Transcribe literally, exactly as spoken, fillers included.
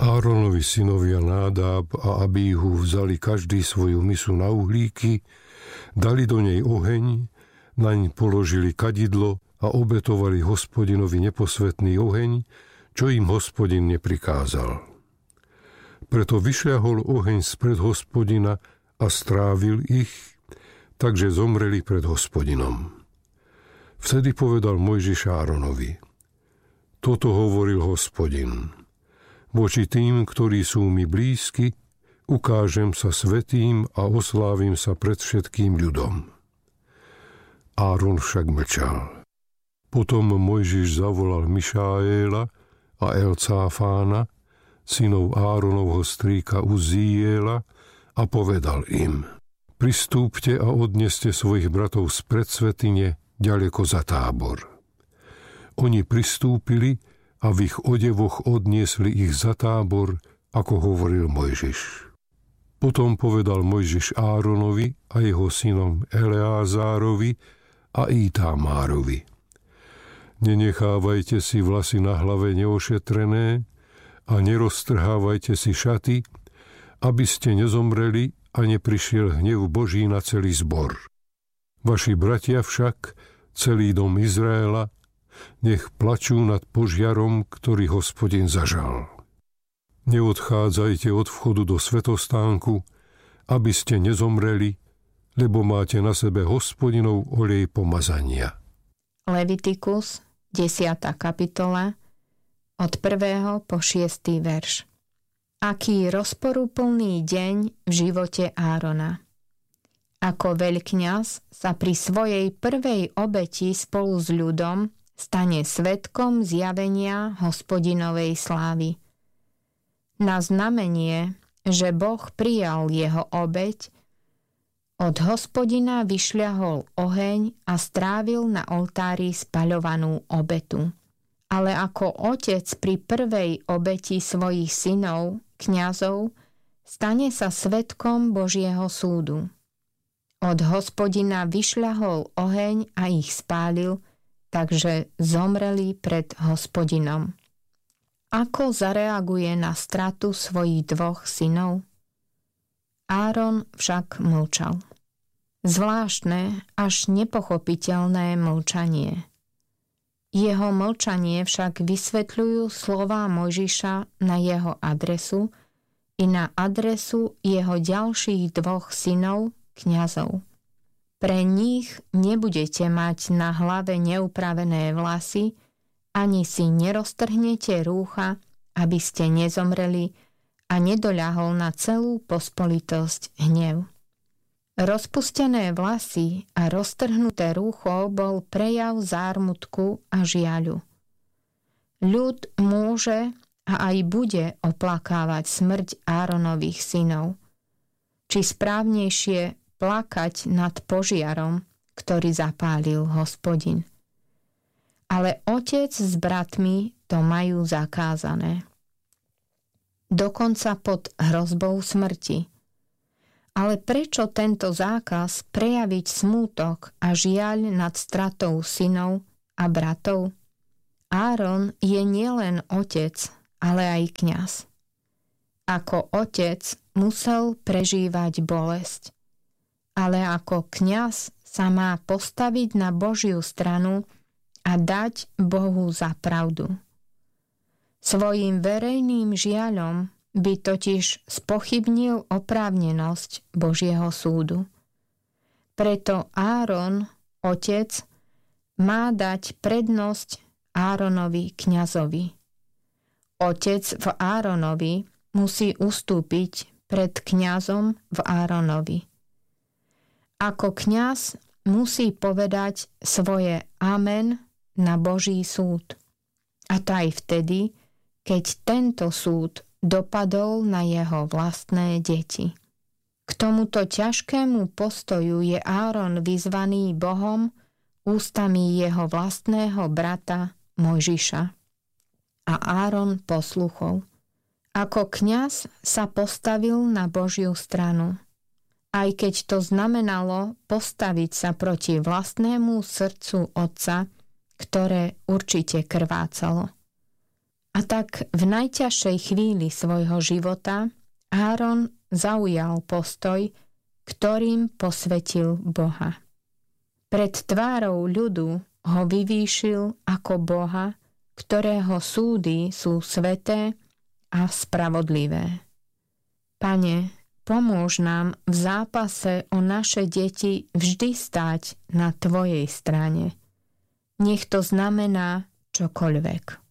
Áronovi synovia Nádáb a Abíhu vzali každý svoju misu na uhlíky, dali do nej oheň, naň položili kadidlo a obetovali Hospodinovi neposvätný oheň, čo im Hospodin neprikázal. Preto vyšľahol oheň spred Hospodina a strávil ich, takže zomreli pred Hospodinom. Vtedy povedal Mojžiš Áronovi: Toto hovoril Hospodin: Voči tým, ktorí sú mi blízky, ukážem sa svätým a oslávim sa pred všetkým ľudom. Áron však mlčal. Potom Mojžiš zavolal Mišaéla a Elcáfána, synov Áronovho strýka Uzziela, a povedal im: Pristúpte a odneste svojich bratov spred svätyne ďaleko za tábor. Oni pristúpili a v ich odevoch odniesli ich za tábor, ako hovoril Mojžiš. Potom povedal Mojžiš Áronovi a jeho synom Eleázárovi a Ítámárovi: Nenechávajte si vlasy na hlave neošetrené a neroztrhávajte si šaty, aby ste nezomreli a neprišiel hnev Boží na celý zbor. Vaši bratia však, celý dom Izraela, nech plačú nad požiarom, ktorý Hospodin zažal. Neodchádzajte od vchodu do svätostánku, aby ste nezomreli, lebo máte na sebe Hospodinov olej pomazania. Levitikus, desiata kapitola, od prvého po šiestý verš. Aký rozporuplný deň v živote Árona. Ako veľkňaz sa pri svojej prvej obeti spolu s ľudom stane svedkom zjavenia Hospodinovej slávy. Na znamenie, že Boh prijal jeho obeť, od Hospodina vyšľahol oheň a strávil na oltári spaľovanú obetu. Ale ako otec pri prvej obeti svojich synov, kňazov, stane sa svedkom Božieho súdu. Od Hospodina vyšľahol oheň a ich spálil, takže zomreli pred Hospodinom. Ako zareaguje na stratu svojich dvoch synov? Áron však mlčal. Zvláštne, až nepochopiteľné mlčanie. Jeho mlčanie však vysvetľujú slová Mojžiša na jeho adresu i na adresu jeho ďalších dvoch synov, kňazov. Pre nich nebudete mať na hlave neupravené vlasy, ani si neroztrhnete rúcha, aby ste nezomreli a nedoľahol na celú pospolitosť hnev. Rozpustené vlasy a roztrhnuté rúcho bol prejav zármutku a žiaľu. Ľud môže a aj bude oplakávať smrť Áronových synov, či správnejšie plakať nad požiarom, ktorý zapálil Hospodin. Ale otec s bratmi to majú zakázané. Dokonca pod hrozbou smrti. Ale prečo tento zákaz prejaviť smútok a žiaľ nad stratou synov a bratov? Áron je nielen otec, ale aj kňaz. Ako otec musel prežívať bolesť, ale ako kňaz sa má postaviť na Božiu stranu a dať Bohu za pravdu. Svojím verejným žiaľom by totiž spochybnil oprávnenosť Božieho súdu. Preto Áron, otec, má dať prednosť Áronovi kňazovi. Otec v Áronovi musí ustúpiť pred kňazom v Áronovi. Ako kňaz musí povedať svoje amen na Boží súd. A to aj vtedy, keď tento súd dopadol na jeho vlastné deti. K tomuto ťažkému postoju je Áron vyzvaný Bohom ústami jeho vlastného brata Mojžiša. A Áron posluchol. Ako kňaz sa postavil na Božiu stranu, aj keď to znamenalo postaviť sa proti vlastnému srdcu otca, ktoré určite krvácalo. A tak v najťažšej chvíli svojho života Áron zaujal postoj, ktorým posvetil Boha. Pred tvárou ľudu ho vyvýšil ako Boha, ktorého súdy sú sveté a spravodlivé. Pane, pomôž nám v zápase o naše deti vždy stáť na Tvojej strane. Nech to znamená čokoľvek.